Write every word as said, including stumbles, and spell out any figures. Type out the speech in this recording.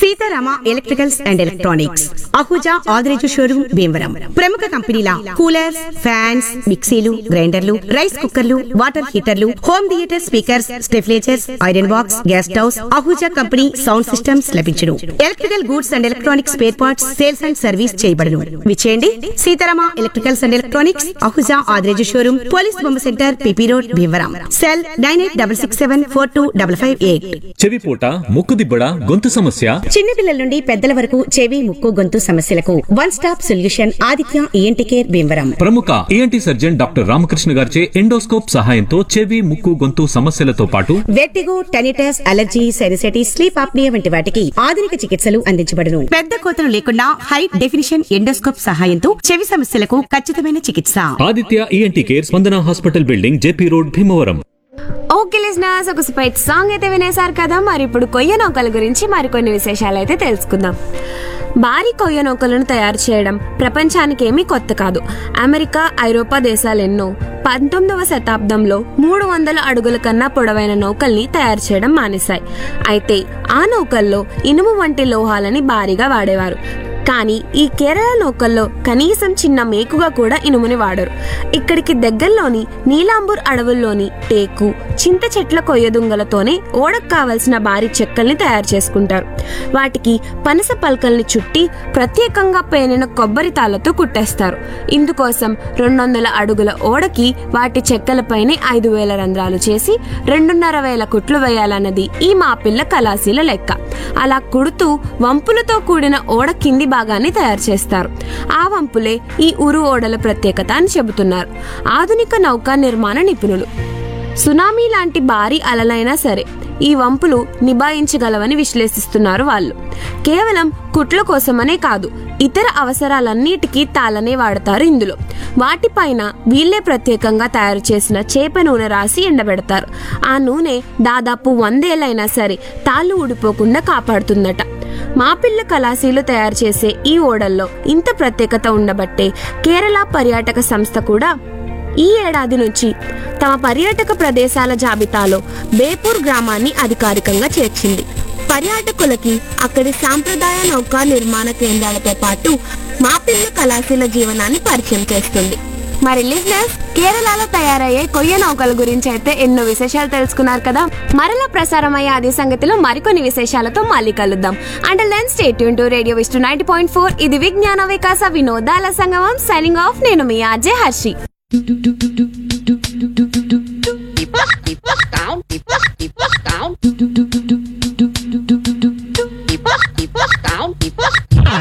Sitarama electricals and electronics, Ahuja Adireju showroom Bhimavaram. ప్రముఖ కంపెనీల coolers, fans, మిక్సీలు, గ్రైండర్లు, రైస్ కుక్కర్లు, water హీటర్లు, home theatre speakers, స్టెఫ్లేజర్స్, iron box, gas stoves, Ahuja company sound systems లభించును. Electrical goods and electronics spare parts sales and service చేయబడును. విచేయండి Sitarama electricals and electronics, Ahuja Adireju showroom, police బొమ్మ centre, PP road, Bhimavaram. Cell nine eight double six seven four two double five eight. చెవిపోట, ముక్కుదిబ్బడ, గొంతు సమస్య, చిన్నపిల్లల నుండి పెద్దల వరకు చెవి, ముక్కు, గొంతు సమస్యలకు one stop solution Aditya ENT care Bhimavaram. ప్రముఖ ఈఎన్టీ సర్జన్ డాక్టర్ రామకృష్ణ గారిచే ఎండోస్కోప్ సహాయంతో చెవి, ముక్కు, గొంతు సమస్యలతో పాటు vertigo, tinnitus, allergy, sinusitis, sleep apnoea వంటి వాటికి ఆధునిక చికిత్సలు అందించబడును. పెద్ద కోతలు లేకుండా హై డెఫినిషన్ ఎండోస్కోప్ సహాయంతో చెవి సమస్యలకు ఖచ్చితమైన చికిత్స. ఆదిత్య ఈఎన్టీ కేర్, స్పందన hospital building, JP road, Bhimavaram. Okay listeners, ఒక స్పైట్ సాంగ్ అయితే వినేశారు కదా. మరి ఇప్పుడు కొయ్య నౌకల గురించి మరికొన్ని విశేషాలు అయితే తెలుసుకుందాం. భారీ కొయ్య నౌకలను తయారు చేయడం ప్రపంచానికి ఏమీ కొత్త కాదు. అమెరికా, ఐరోపా దేశాలెన్నో పంతొమ్మిదవ శతాబ్దంలో మూడు వందల అడుగుల కన్నా పొడవైన నౌకల్ని తయారు చేయడం మానేశాయి. అయితే ఆ నౌకల్లో ఇనుము వంటి లోహాలని భారీగా వాడేవారు. కానీ ఈ కేరళ నౌకల్లో కనీసం చిన్న మేకుగా కూడా ఇనుముని వాడరు. ఇక్కడికి దగ్గరలోని నీలాంబూర్ అడవుల్లోని టేకు, చింత చెట్ల కొయ్యదుంగలతోనే ఓడకు కావలసిన భారీ చెక్కల్ని తయారు చేసుకుంటారు. వాటికి పనస పలకల్ని చుట్టి ప్రత్యేకంగా పేనిన కొబ్బరి తాళ్లతో కుట్టేస్తారు. ఇందుకోసం రెండు వందల అడుగుల ఓడకి వాటి చెక్కలపైనే ఐదు వేల రంధ్రాలు చేసి రెండున్నర వేల కుట్లు వేయాలన్నది ఈ మాపిల్ల కళాశీల లెక్క. అలా కుడుతూ వంపులతో కూడిన ఓడ కింది భాగాన్ని తయారు చేస్తారు. ఆ వంపులే ఈ ఉరు ఓడల ప్రత్యేకత అని చెబుతున్నారు ఆధునిక నౌకా నిర్మాణ నిపుణులు. సునామీ లాంటి భారీ అలలైనా సరే ఈ వంపులు నిభాయించగలవని విశ్లేషిస్తున్నారు వాళ్ళు. కేవలం కుట్ల కోసమనే కాదు, ఇతర అవసరాలన్నిటికీ తాళనే వాడతారు ఇందులో. వాటిపైన వీళ్లే ప్రత్యేకంగా తయారు చేసిన చేప నూనె రాసి ఎండబెడతారు. ఆ నూనె దాదాపు వందేళ్లైనా సరే తాళ్ళు ఊడిపోకుండా కాపాడుతుందట. మాపిల్ల కళాశీలు తయారు చేసే ఈ ఓడల్లో ఇంత ప్రత్యేకత ఉండబట్టే కేరళ పర్యాటక సంస్థ కూడా ఈ ఏడాది నుంచి తమ పర్యాటక ప్రదేశాల జాబితాలో బేపూర్ గ్రామాన్ని అధికారికంగా చేర్చింది. పర్యాటకులకి అక్కడి సాంప్రదాయ నౌకా నిర్మాణ కేంద్రాలతో పాటు మాపిల్ల కళాశీల జీవనాన్ని పరిచయం చేస్తుంది. మరి లిజనర్స్, కేరళలో తయారయ్యే కొయ్య నౌకల గురించి అయితే ఎన్నో విశేషాలు తెలుసుకున్నారు కదా. మరలా ప్రసారమయ్యే అదే సంగతిలో మరికొన్ని విశేషాలతో మళ్ళీ కలుద్దాం. Until then stay tune to radio Vishnu ninety point four. ఇది విజ్ఞాన వికాస వినోదాల సంగమం. Signing off. నేను మీ ఆర్జే హర్షి.